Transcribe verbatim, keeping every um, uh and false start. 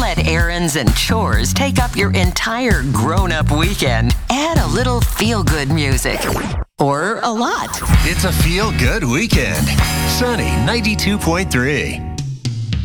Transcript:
let errands and chores take up your entire grown-up weekend. Add a little feel-good music. Or a lot. It's a feel-good weekend. Sunny ninety-two point three.